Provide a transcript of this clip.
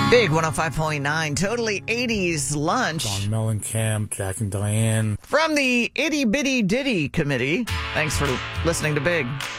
Big 105.9, totally 80s lunch Don Mellencamp, Jack and Diane. from the Itty Bitty Ditty Committee. Thanks for listening to Big.